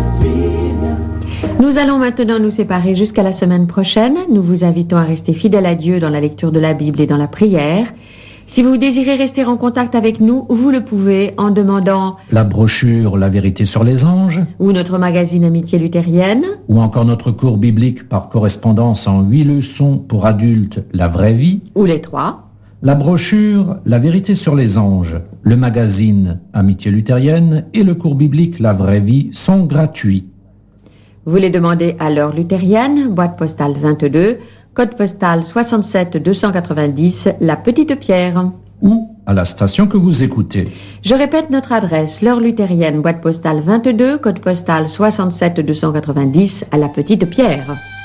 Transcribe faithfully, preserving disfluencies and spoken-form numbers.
Nous allons maintenant nous séparer jusqu'à la semaine prochaine. Nous vous invitons à rester fidèles à Dieu dans la lecture de la Bible et dans la prière. Si vous désirez rester en contact avec nous, vous le pouvez en demandant la brochure La vérité sur les anges, ou notre magazine Amitié luthérienne, ou encore notre cours biblique par correspondance en huit leçons pour adultes, La vraie vie, ou les trois. La brochure La vérité sur les anges, le magazine Amitié luthérienne et le cours biblique La vraie vie sont gratuits. Vous les demandez à l'heure luthérienne, boîte postale vingt-deux, code postal soixante-sept deux cent quatre-vingt-dix, La Petite-Pierre. Ou à la station que vous écoutez. Je répète notre adresse, l'heure luthérienne, boîte postale vingt-deux, code postal soixante-sept deux cent quatre-vingt-dix, à La Petite-Pierre.